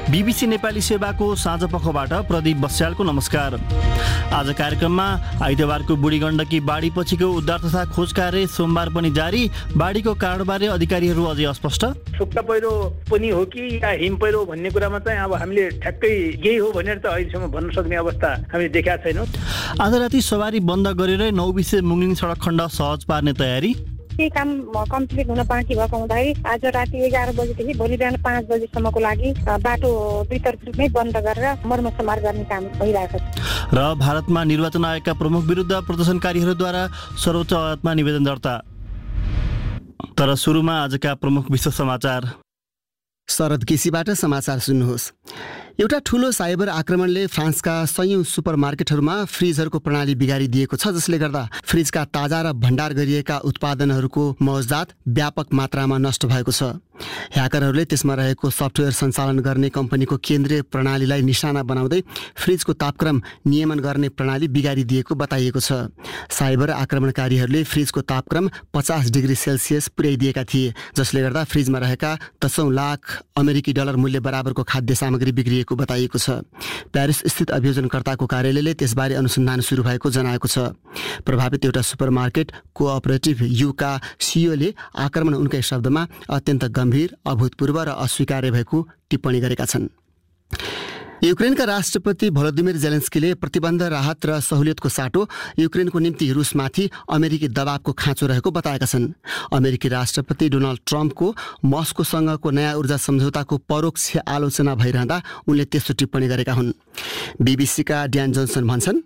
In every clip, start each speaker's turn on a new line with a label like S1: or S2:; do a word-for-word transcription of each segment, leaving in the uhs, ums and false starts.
S1: BBC Nepali सेवाको साँझ पखबाट प्रदीप बस्यालको नमस्कार। आज कार्यक्रममा आइतबारको बुढी गण्डकी बाढी पछिको उद्धार तथा खोज कार्य सोमबार पनि जारी। बाढीको कारणबारे अधिकारीहरू अझै अस्पष्ट।
S2: सुक्खा पहिरो पनि हो कि या हिम पहिरो भन्ने कुरामा चाहिँ अब हामीले ठ्याक्कै यही हो भनेर त अहिलेसम्म भन्न सक्ने अवस्था हामीले देखेका छैनौँ।
S1: आज राति सवारी बन्द गरेर नौबिसे मुङलिङ सडक खण्ड सहज पार्ने तयारी।
S3: केही काम कम्प्लिट हुन बाँकी भएको हुँदाखेरि आज राति एघार बजेदेखि भोलि बिहान पाँच बजेसम्मको लागि बाटो दुईतर्फ नै बन्द गरेर मर्मत गर्ने काम भइरहेको छ।
S1: र भारतमा निर्वाचन आयोगका प्रमुख विरुद्ध प्रदर्शनकारीहरूद्वारा सर्वोच्च अदालतमा निवेदन दर्ता। तर सुरुमा आजका प्रमुख विश्व समाचार।
S4: शरद केसीबाट समाचार सुन्नुहोस्। एउटा ठूलो साइबर आक्रमणले फ्रान्सका सयौं सुपरमार्केटहरूमा फ्रिजहरूको प्रणाली बिगारिदिएको छ, जसले गर्दा फ्रिजका ताजा र भण्डार गरिएका उत्पादनहरूको मौजदात व्यापक मात्रामा नष्ट भएको छ। ह्याकरहरूले त्यसमा रहेको सफ्टवेयर सञ्चालन गर्ने कम्पनीको केन्द्रीय प्रणालीलाई निशाना बनाउँदै फ्रिजको तापक्रम नियमन गर्ने प्रणाली बिगारिदिएको बताइएको छ। साइबर आक्रमणकारीहरूले फ्रिजको तापक्रम पचास डिग्री सेल्सियस पुर्याइदिएका थिए, जसले गर्दा फ्रिजमा रहेका दशौं लाख अमेरिकी डलर मूल्य बराबरको खाद्य सामग्री बिग्रिएको बताइएको छ। प्यारिस स्थित अभियोजनकर्ताको कार्यालयले त्यसबारे अनुसन्धान सुरु भएको जनाएको छ। प्रभावित एउटा सुपरमार्केट कोअपरेटिभ युका सिइओले आक्रमण उनकै शब्दमा अत्यन्त गम्भीर, अभूतपूर्व र अस्वीकार्य भएको टिप्पणी गरेका छन्। युक्रेनका राष्ट्रपति भलोदिमिर जेलेन्स्कीले प्रतिबन्ध, राहत र सहुलियतको साटो युक्रेनको निम्ति रुसमाथि अमेरिकी दबावको खाँचो रहेको बताएका छन्। अमेरिकी राष्ट्रपति डोनाल्ड ट्रम्पको मस्कोसँगको नयाँ ऊर्जा सम्झौताको परोक्ष आलोचना भइरहँदा उनले त्यस्तो टिप्पणी गरेका हुन्। बीबीसीका ड्यान जोन्सन भन्छन्,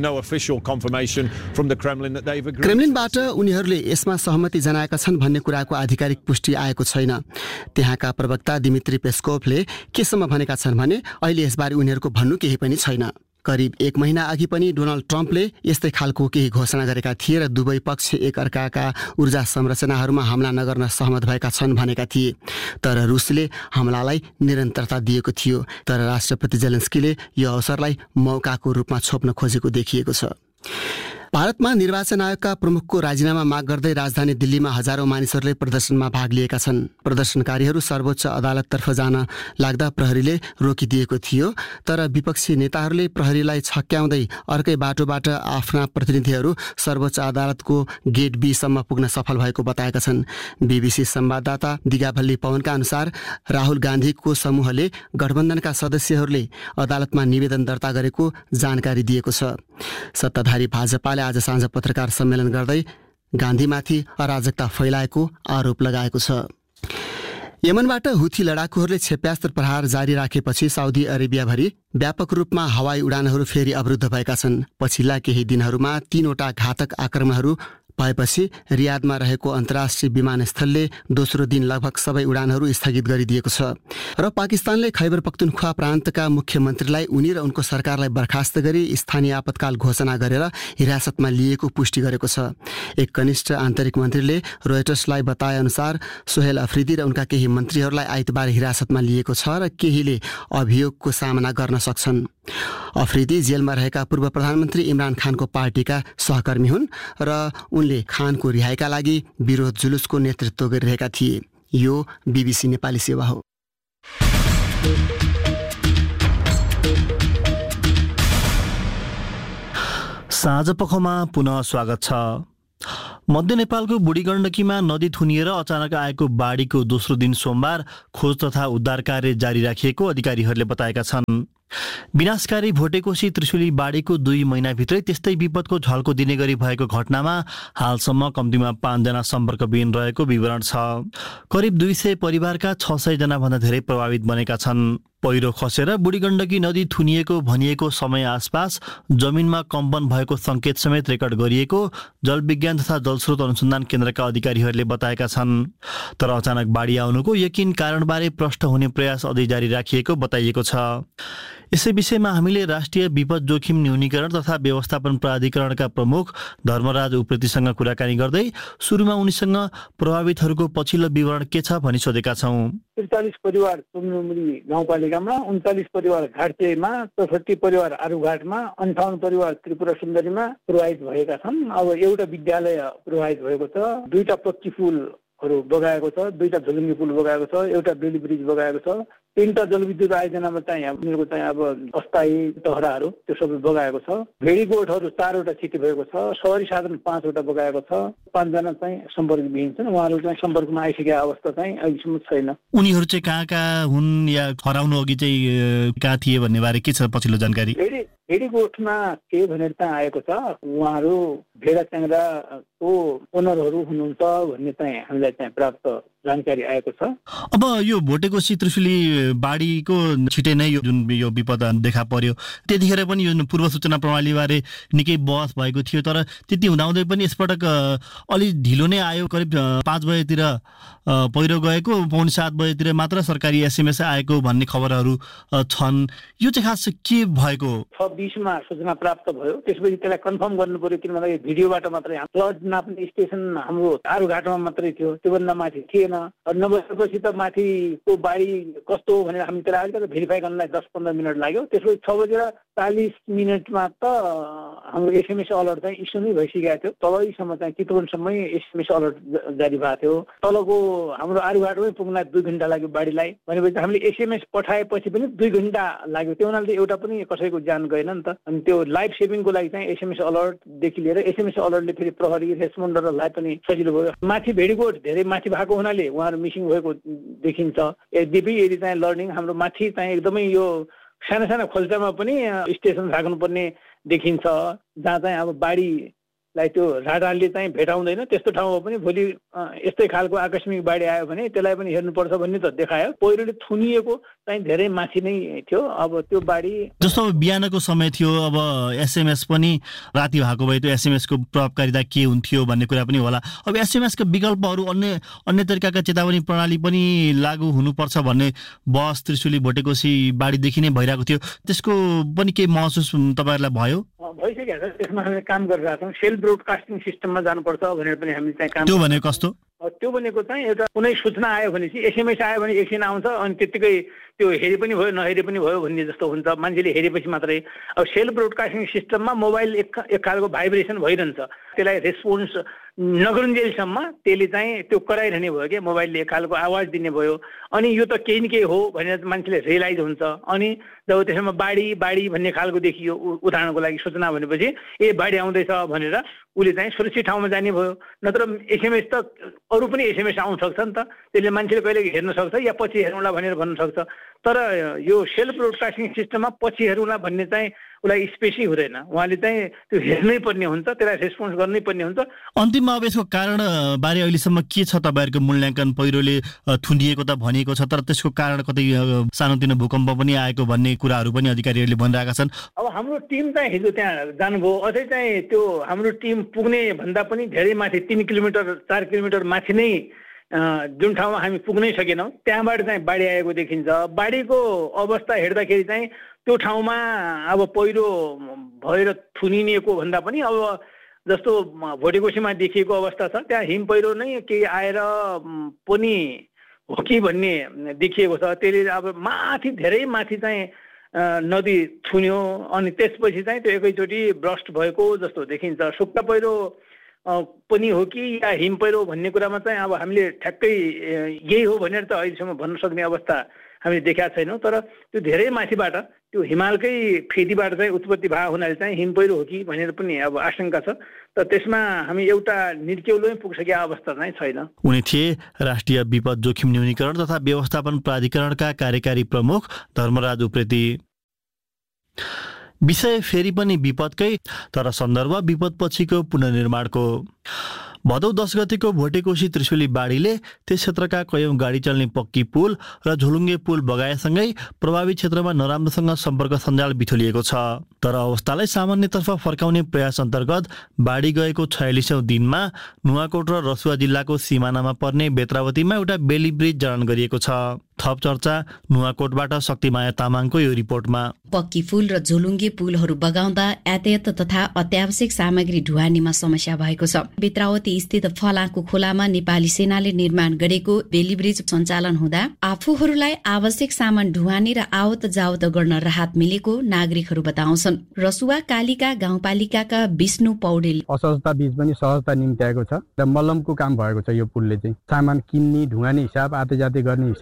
S4: क्रेमलिनबाट उनीहरूले यसमा सहमति जनाएका छन् भन्ने कुराको आधिकारिक पुष्टि आएको छैन। त्यहाँका प्रवक्ता दिमित्री पेस्कोभले केसम्म भनेका छन् भने अहिले यसबारे उनीहरूको भन्नु केही पनि छैन। करिब एक महिना अघि पनि डोनाल्ड ट्रम्पले यस्तै खालको केही घोषणा गरेका थिए र दुवै पक्ष एकअर्काका ऊर्जा संरचनाहरूमा हमला नगर्न सहमत भएका छन् भनेका थिए। तर रुसले हमलालाई निरन्तरता दिएको थियो। तर राष्ट्रपति जेलेन्स्कीले यो अवसरलाई मौकाको रूपमा छोप्न खोजेको देखिएको छ। भारतमा निर्वाचन आयोगका प्रमुखको राजीनामा माग गर्दै राजधानी दिल्लीमा हजारौं मानिसहरूले प्रदर्शनमा भाग लिएका छन्। प्रदर्शनकारीहरू सर्वोच्च अदालततर्फ जान लाग्दा प्रहरीले रोकिदिएको थियो, तर विपक्षी नेताहरूले प्रहरीलाई छक्क्याउँदै अर्कै बाटोबाट आफ्ना प्रतिनिधिहरू सर्वोच्च अदालतको गेट बी सम्म पुग्न सफल भएको बताएका छन्। बीबीसी संवाददाता दिगाभल्ली पवनका अनुसार राहुल गान्धीको समूहले गठबन्धनका सदस्यहरूले अदालतमा निवेदन दर्ता गरेको जानकारी दिएको छ। सत्ताधारी भाजपाले आज साँझ पत्रकार सम्मेलन गर्दै गान्धीमाथि अराजकता फैलाएको आरोप लगाएको छ। यमनबाट हुथी लडाकुहरूले क्षेप्यास्त्र प्रहार जारी राखेपछि साउदी अरेबियाभरि व्यापक रूपमा हवाई उडानहरू फेरि अवरुद्ध भएका छन्। पछिल्ला केही दिनहरूमा तीनवटा घातक आक्रमणहरू भएपछि रियादमा रहेको अन्तर्राष्ट्रिय विमानस्थलले दोस्रो दिन लगभग सबै उडानहरू स्थगित गरिदिएको छ। र पाकिस्तानले खैबर पख्तुनख्वा प्रान्तका मुख्यमन्त्रीलाई उनी र उनको सरकारलाई बर्खास्त गरी स्थानीय आपतकाल घोषणा गरेर हिरासतमा लिएको पुष्टि गरेको छ। एक कनिष्ठ आन्तरिक मन्त्रीले रोयटर्सलाई बताए अनुसार सोहेल अफ्रिदी र उनका केही मन्त्रीहरूलाई आइतबार हिरासतमा लिएको छ र केहीले अभियोगको सामना गर्न सक्छन्। अफ्रिदी जेलमा रहेका पूर्व प्रधानमन्त्री इमरान खानको पार्टीका सहकर्मी हुन् र उनले खानको रिहाइका लागि विरोध जुलुसको नेतृत्व गरिरहेका थिए। यो बीबीसी नेपाली सेवा हो।
S1: साँझ पखमा पुनः स्वागत छ। मध्य नेपालको बुढी गण्डकीमा नदी थुनिएर अचानक आएको बाढीको दोस्रो दिन सोमबार खोज तथा उद्धार कार्य जारी राखिएको अधिकारीहरूले बताएका छन्। विनाशकारी भोटेकोशी त्रिशुली बाढीको दुई महिनाभित्रै त्यस्तै विपदको झल्को दिने गरी भएको घटनामा हालसम्म कम्तीमा पाँचजना सम्पर्कविहीन रहेको विवरण छ। करिब दुई सय परिवारका छ सय जना भन्दा धेरै प्रभावित बनेका छन्। पहिरो खसेर बुढी गण्डकी नदी थुनिएको भनिएको समय आसपास जमिनमा कम्पन भएको सङ्केत समेत रेकर्ड गरिएको जलविज्ञान तथा जलस्रोत अनुसन्धान केन्द्रका अधिकारीहरूले बताएका छन्। तर अचानक बाढी आउनुको यकिन कारणबारे प्रष्ट हुने प्रयास अझै जारी राखिएको बताइएको छ। यसै विषयमा हामीले राष्ट्रिय विपद जोखिम न्यूनीकरण तथा व्यवस्थापन प्राधिकरणका प्रमुख धर्मराज उप्रेतीसँग कुराकानी गर्दै सुरुमा उनीसँग प्रभावितहरूको पछिल्लो विवरण के छ भनी सोधेका छौँ।
S2: त्रिचालिस परिवार तुमनुमुरी गाउँपालिकामा, उन्चालिस परिवार घाटचेमा, चौसठी परिवार आरुघाटमा, अन्ठाउन्न परिवार त्रिपुरा सुन्दरीमा प्रभावित भएका छन्। अब एउटा विद्यालय प्रभावित भएको छ, दुईटा पक्की पुलहरू बगाएको छ, दुईटा झुलुङ्गी पुल बगाएको छ, एउटा बेली ब्रिज बगाएको छ, तिनवटा जलविद्युत आयोजनामा चाहिँ उनीहरूको चाहिँ अब अस्थायी टहराहरू त्यो सबै बगाएको छ। भेडीगोठहरू चारवटा क्षति भएको छ। सवारी साधन पाँचवटा बगाएको छ। पाँचजना चाहिँ सम्पर्कविहीन छन्। उहाँहरू चाहिँ सम्पर्कमा आइसकेको अवस्था चाहिँ अहिलेसम्म छैन।
S1: उनीहरू चाहिँ कहाँ कहाँ हुन् या हराउनु अघि चाहिँ कहाँ थिए भन्ने बारे के छ पछिल्लो जानकारी?
S2: भेडी भेडीगोठमा के भनेर चाहिँ आएको छ, उहाँहरू भेडा च्याङ्ग्राको ओनरहरू हुनुहुन्छ भन्ने चाहिँ हामीलाई चाहिँ प्राप्त जानकारी आएको छ।
S1: अब यो भोटेकोशी त्रिशुली बाढीको छिटै नै यो जुन यो विपद देखा पर्यो त्यतिखेर पनि यो पूर्व सूचना प्रणालीबारे निकै बहस भएको थियो, तर त्यति हुँदाहुँदै पनि यसपटक अलि ढिलो नै आयो। करिब पाँच बजेतिर पहिरो गएको, पौने सात बजेतिर मात्र सरकारी एसएमएस आएको भन्ने खबरहरू छन्। यो चाहिँ खास के भएको?
S2: छ बिसमा सूचना प्राप्त भयो, त्यसपछि त्यसलाई कन्फर्म गर्नु पर्यो, किन भन्दाखेरि भिडियोबाट मात्रै फ्लड नाप्ने स्टेसन हाम्रो आरुघाटमा मात्रै थियो, त्योभन्दा माथि थिएन। नभएपछि त माथिको बाढी कस्तो हो भनेर हामी त्यसलाई अलिकति भेरिफाई गर्नलाई दस पन्ध्र मिनट लाग्यो। त्यसपछि छ बजेर चालिस मिनटमा त हाम्रो एसएमएस अलर्ट चाहिँ इस्यु नै भइसकेको थियो। तलैसम्म चाहिँ चितवनसम्मै एसएमएस अलर्ट जारी भएको थियो। तलको हाम्रो आरुघाटमै पुग्नलाई दुई घन्टा लाग्यो बाढीलाई भनेपछि हामीले एसएमएस पठाएपछि पनि दुई घन्टा लाग्यो। त्यो हुनाले एउटा पनि कसैको ज्यान गएन नि त। अनि त्यो लाइफ सेभिङको लागि चाहिँ एसएमएस अलर्टदेखि लिएर एसएमएस अलर्टले फेरि प्रहरी रेस्पोन्डरहरूलाई पनि सजिलो भयो। माथि भेडीगोठ धेरै माथि भएको हुनाले उहाँहरू मिसिङ भएको देखिन्छ। यद्यपि यदि चाहिँ लर्निङ हाम्रो माथि चाहिँ एकदमै यो साना साना खोल्चामा पनि स्टेसन राख्नुपर्ने देखिन्छ, जहाँ चाहिँ अब बाढीलाई त्यो राडारले चाहिँ भेटाउँदैन। त्यस्तो ठाउँमा पनि भोलि यस्तै खालको आकस्मिक बाढी आयो भने त्यसलाई पनि हेर्नुपर्छ भन्ने त देखायो। पहिरोले थुनिएको चाहिँ धेरै माथि नै थियो। अब त्यो बाढी
S1: जस्तो अब बिहानको समय थियो, अब एसएमएस पनि राति भएको भए त्यो एसएमएसको प्रभावकारिता के हुन्थ्यो भन्ने कुरा पनि होला। अब एसएमएसका विकल्पहरू अन्य अन्य तरिकाका चेतावनी प्रणाली पनि लागू हुनुपर्छ भन्ने बहस त्रिशुली भोटेकोशी बाढीदेखि नै भइरहेको थियो। त्यसको पनि के महसुस तपाईँहरूलाई भयो?
S2: भइसकेको छ। त्यसमा हामीले काम गरिरहेका छौँ। सेल ब्रोडकास्टिङ सिस्टममा जानुपर्छ भनेर पनि हामीले चाहिँ काम।
S1: त्यो भनेको कस्तो?
S2: त्यो भनेको चाहिँ एउटा कुनै सूचना आयो भनेपछि एसएमएस आयो भने एकछिन आउँछ अनि त्यत्तिकै त्यो हेरे पनि भयो नहेरे पनि भयो भन्ने जस्तो हुन्छ। मान्छेले हेरेपछि मात्रै। अब सेल ब्रोडकास्टिङ सिस्टममा मोबाइल एक एक खालको भाइब्रेसन भइरहन्छ, त्यसलाई रेस्पोन्स नगरुन्जेलसम्म त्यसले चाहिँ त्यो कराइरहने भयो कि मोबाइलले एक खालको आवाज दिने भयो। अनि यो त केही न केही हो भनेर मान्छेले रियलाइज हुन्छ। अनि जब त्यसमा बाढी बाढी भन्ने खालको देखियो, उदाहरणको लागि सूचना भनेपछि ए बाढी आउँदैछ भनेर उसले चाहिँ सुरक्षित ठाउँमा जाने भयो। नत्र एसएमएस त अरू पनि एसएमएस आउन सक्छ नि त, त्यसले मान्छेले कहिले हेर्न सक्छ या पछि हेरौँला भनेर भन्न सक्छ। तर यो सेल्फ ब्रोडकास्टिङ सिस्टममा पछि हेरौँला भन्ने चाहिँ उसलाई स्पेसै हुँदैन। उहाँले चाहिँ त्यो हेर्नै पर्ने हुन्छ, त्यसलाई रेस्पोन्स गर्नै पर्ने हुन्छ।
S1: अन्तिममा अब यसको कारण बारे अहिलेसम्म के छ तपाईँहरूको मूल्याङ्कन? पहिरोले थुनिएको त भनिएको छ, तर त्यसको कारण कतै सानोतिनो भूकम्प पनि आएको भन्ने कुराहरू पनि अधिकारीहरूले भनिरहेका छन्।
S2: अब हाम्रो टिम चाहिँ हिजो त्यहाँ जानुभयो। अझै चाहिँ त्यो हाम्रो टिम पुग्ने भन्दा पनि धेरै माथि तीन किलोमिटर चार किलोमिटर माथि नै जुन ठाउँमा हामी पुग्नै सकेनौँ त्यहाँबाट चाहिँ बाढी आएको देखिन्छ। बाढीको अवस्था हेर्दाखेरि चाहिँ त्यो ठाउँमा अब पहिरो भएर थुनिएको भन्दा पनि अब जस्तो भोटेकोशीमा देखिएको अवस्था छ त्यहाँ हिम पहिरो नै केही आएर पनि हो कि भन्ने देखिएको छ। त्यसले अब माथि धेरै माथि चाहिँ नदी थुन्यो अनि त्यसपछि चाहिँ त्यो एकैचोटि ब्रस्ट भएको जस्तो देखिन्छ। सुक्खा पहिरो पनि हो कि या हिम पहिरो भन्ने कुरामा चाहिँ अब हामीले ठ्याक्कै यही हो भनेर त अहिलेसम्म भन्न सक्ने अवस्था हामीले देखेका छैनौँ। तर त्यो धेरै माथिबाट त्यो हिमालकै फेदीबाट चाहिँ उत्पत्ति भएको हुनाले चाहिँ हिम पहिरो हो कि भनेर पनि अब आशंका छ। तर त्यसमा हामी एउटा निर्केउलोमै पुगिसकेको अवस्था चाहिँ छैन।
S1: उनी थिए राष्ट्रिय विपद जोखिम न्यूनीकरण तथा व्यवस्थापन प्राधिकरणका कार्यकारी प्रमुख धर्मराज उप्रेती। विषय फेरि पनि विपदकै, तर सन्दर्भ विपद पछिको पुनर्निर्माणको। भदौ दस गतिको भोटेकोशी त्रिशुली बाढीले त्यस क्षेत्रका कयौं गाडी चल्ने पक्की पुल र झोलुङ्गे पुल बगाएसँगै प्रभावित क्षेत्रमा नराम्रोसँग सम्पर्क सञ्जाल बिथोलिएको छ। तर अवस्थालाई सामान्यतर्फ फर्काउने प्रयास अन्तर्गत बाढी गएको छयालिसौं दिनमा नुवाकोट र रसुवा जिल्लाको सिमानामा पर्ने बेत्रावतीमा एउटा बेली ब्रिज जडान गरिएको छ। थप चर्चा नुवाकोटबाट शक्तिमाया तामाङको यो रिपोर्टमा।
S5: पक्की पुल र झोलुङ्गे पुलहरू बगाउँदा यातायात तथा अत्यावश्यक सामग्री ढुवानीमा समस्या भएको छ। बेत्रावती स्थित फलाको खोलामा नेपाली सेनाले निर्माण गरेको बेली ब्रिज सञ्चालन हुँदा आफूहरूलाई आवश्यक सामान ढुवानी र आवत जावत गर्न राहत मिलेको नागरिकहरू बताउँछन्। रसुवा कालिका गाउँपालिकाका विष्णु पौडेल
S6: असहजता बीच पनि सहजता निम्त्याएको छ र मल्लमको काम भएको छ। यो पुलले चाहिँ सामान किन्ने ढुवानी हिसाब आते जाते गर्ने हिसाबले चाहिँ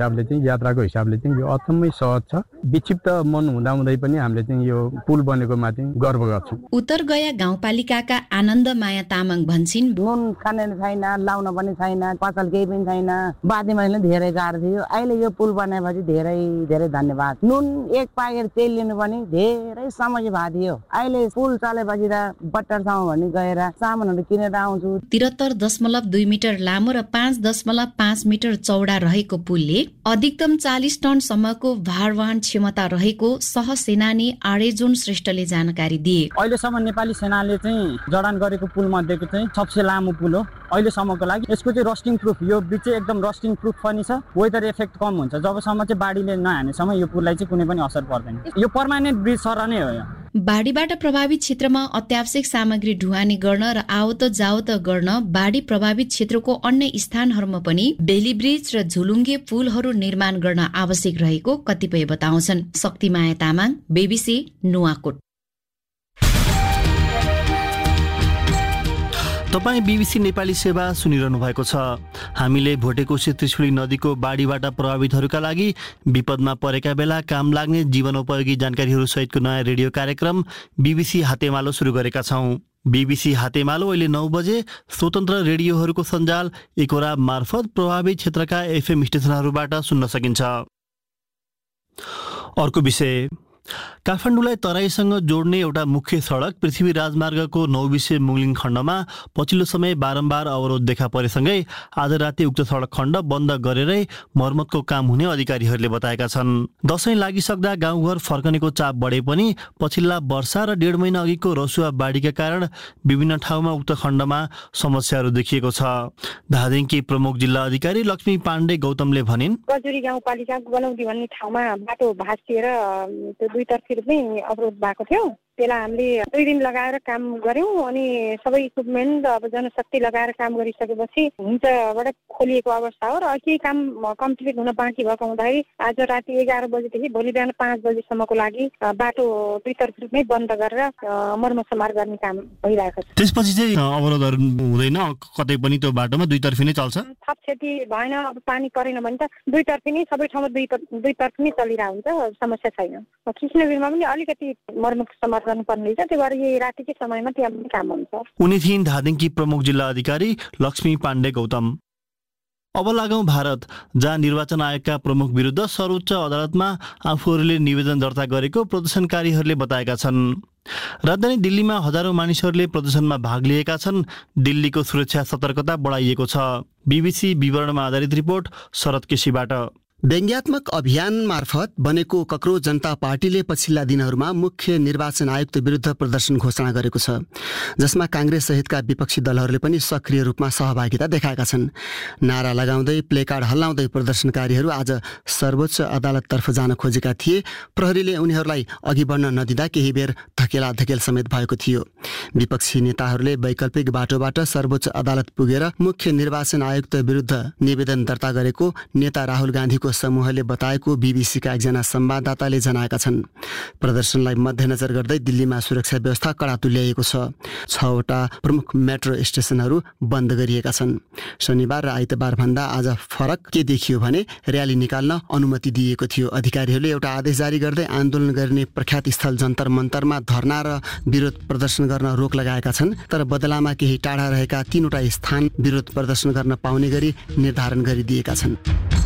S6: यात्राको हिसाबले चाहिँ यो अचम्मै सहज छ। विक्षिप्त मन हुँदाहुँदै पनि हामीले चाहिँ यो पुल बनेकोमा चाहिँ गर्व गर्छौँ।
S5: उत्तरगया गाउँपालिकाका आनन्द माया तामाङ भन्छन्,
S7: नुन खाने छैन, लाउन पनि छैन, पसल केही पनि छैन, बाँधेमा धेरै गाह्रो थियो। अहिले यो पुल बनाएपछि धेरै धेरै धन्यवाद। नुन एक पाकेट तेल लिनु पनि धेरै समस्या भएको थियो। अहिले पुल चलेपछि त बट्टरसम्म भनी गएर सामानहरू किनेर आउँछु।
S5: त्रिहत्तर दशमलव दुई मिटर लामो र पाँच दशमलव पाँच मिटर चौडा रहेको पुलले अधिकतम चालिस टनसम्मको भारवहन क्षमता रहेको सहसेनानी आडेजुन श्रेष्ठले जानकारी दिए।
S7: अहिलेसम्म नेपाली सेनाले चाहिँ जडान गरेको पुल मध्येको चाहिँ सबसे लामो पुल हो अहिलेसम्मको लागि। यसको चाहिँ रस्टिङ प्रुफ, यो बिच चाहिँ एकदम रस्टिङ प्रुफ पनि छ। वेदर इफेक्ट कम हुन्छ जबसम्म चाहिँ बाढीले नहानेसम्म यो पुललाई चाहिँ कुनै पनि असर पर्दैन। यो पर्मानेन्ट ब्रिज सर नै हो।
S5: बाढीबाट प्रभावित क्षेत्रमा अत्यावश्यक सामग्री ढुवानी गर्न र आवत जावत गर्न बाढी प्रभावित क्षेत्रको अन्य स्थानहरूमा पनि बेली ब्रिज र झुलुङ्गे पुलहरू निर्माण गर्न आवश्यक रहेको कतिपय बताउँछन्। शक्तिमाया तामाङ, बीबीसी, नुवाकोट।
S1: तपाईँ बीबीसी नेपाली सेवा सुनिरहनु भएको छ। हामीले भोटेकोशी त्रिशुली नदीको बाढीबाट प्रभावितहरूका लागि विपदमा परेका बेला काम लाग्ने जीवनोपयोगी जानकारीहरू सहितको नयाँ रेडियो कार्यक्रम बीबीसी हातेमालो सुरु गरेका छौँ। बीबीसी हातेमालो अहिले नौ बजे स्वतन्त्र रेडियोहरूको सञ्जाल एकोरा मार्फत प्रभावित क्षेत्रका एफएम स्टेसनहरूबाट सुन्न सकिन्छ। अर्को विषय, काठमाडौँलाई तराईसँग जोड्ने एउटा मुख्य सडक पृथ्वी राजमार्गको नौबिसे मुङलिङ खण्डमा पछिल्लो समय बारम्बार अवरोध देखा परेसँगै आज राति उक्त सडक खण्ड बन्द गरेरै मर्मतको काम हुने अधिकारीहरूले बताएका छन्। दशैं लागिसक्दा गाउँघर फर्कनेको चाप बढे पनि पछिल्ला वर्षा र डेढ महिना अघिको रसुवा बाढीका कारण विभिन्न ठाउँमा उक्त खण्डमा समस्याहरू देखिएको छ। धादिङकी प्रमुख जिल्ला अधिकारी लक्ष्मी पाण्डे गौतमले भनिन्,
S3: गजुरी गाउँपालिकाको गलौदी भन्ने ठाउँमा बाटो भाँचिएर दुईतर्फी पनि अवरोध भएको थियो। त्यसलाई हामीले दुई दिन लगाएर काम गर्यौं अनि सबै इक्विपमेन्ट अब जनशक्ति लगाएर काम गरिसकेपछि हिंसाबाट खोलिएको अवस्था हो र केही काम कम्प्लिट हुन बाँकी भएको हुँदाखेरि आज राति एघार बजेदेखि भोलि बिहान पाँच बजेसम्मको लागि बाटो दुईतर्फी नै बन्द गरेर मर्मत समार गर्ने काम भइरहेको छ।
S1: त्यसपछि चाहिँ अवरोधहरू हुँदैन, कतै पनि त्यो बाटोमा दुईतर्फी नै चल्छ।
S3: थप क्षति भएन, अब पानी परेन भने त दुईतर्फी नै सबै ठाउँमा दुई दुईतर्फी नै चलिरहेको हुन्छ, समस्या छैन। कृष्णवीरमा पनि अलिकति मर्मत समार गर्नुपर्ने छ, त्यही भएर यही रातिकै समयमा त्यहाँ पनि काम हुन्छ।
S1: उनी थिइन् धादिङकी प्रमुख जिल्ला अधिकारी लक्ष्मी पाण्डे गौतम। अब लागौं भारत, जहाँ निर्वाचन आयोगका प्रमुख विरुद्ध सर्वोच्च अदालतमा आफूहरूले निवेदन दर्ता गरेको प्रदर्शनकारीहरूले बताएका छन्। राजधानी दिल्लीमा हजारौं मानिसहरूले प्रदर्शनमा भाग लिएका छन्। दिल्लीको सुरक्षा सतर्कता बढाइएको छ। बीबीसी विवरणमा आधारित रिपोर्ट शरद केसीबाट।
S4: व्यङ्ग्यात्मक अभियान मार्फत बनेको कक्रोच जनता पार्टीले पछिल्ला दिनहरूमा मुख्य निर्वाचन आयुक्त विरुद्ध प्रदर्शन घोषणा गरेको छ, जसमा काङ्ग्रेस सहितका विपक्षी दलहरूले पनि सक्रिय रूपमा सहभागिता देखाएका छन्। नारा लगाउँदै प्लेकार्ड हल्लाउँदै प्रदर्शनकारीहरू आज सर्वोच्च अदालततर्फ जान खोजेका थिए। प्रहरीले उनीहरूलाई अघि बढ्न नदिँदा केही बेर धकेला धकेल समेत भएको थियो। विपक्षी नेताहरूले वैकल्पिक बाटोबाट सर्वोच्च अदालत पुगेर मुख्य निर्वाचन आयुक्त विरुद्ध निवेदन दर्ता गरेको नेता राहुल गान्धीको समूहले बताएको बीबीसीका एकजना संवाददाताले जनाएका छन्। प्रदर्शनलाई मध्यनजर गर्दै दिल्लीमा सुरक्षा व्यवस्था कडा तुल्याइएको छ। छवटा प्रमुख मेट्रो स्टेसनहरू बन्द गरिएका छन्। शनिबार र आइतबार भन्दा आज फरक के देखियो भने र्याली निकाल्न अनुमति दिएको थियो। अधिकारीहरूले एउटा आदेश जारी गर्दै आन्दोलन गर्ने प्रख्यात स्थल जन्तर मन्तरमा धरना र विरोध प्रदर्शन गर्न रोक लगाएका छन्, तर बदलामा केही टाढा रहेका तीनवटा स्थान विरोध प्रदर्शन गर्न पाउने गरी निर्धारण गरिदिएका छन्।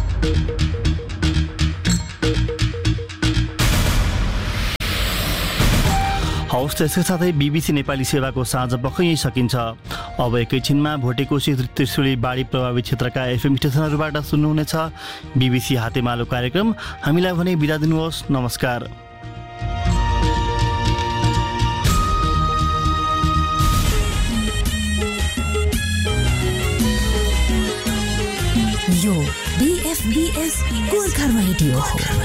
S1: हौस्, त्यसका साथै बीबीसी नेपाली सेवाको साँझ पख यही सकिन्छ। अब एकैछिनमा भोटेकोशी त्रिशुली बाढी प्रभावित क्षेत्रका एफएम स्टेसनहरूबाट सुन्नुहुनेछ बीबीसी हातेमालो कार्यक्रम। हामीलाई भने बिदा दिनुहोस्। नमस्कार।
S8: यो बीएफबीएस गोर्खा रेडियो हो।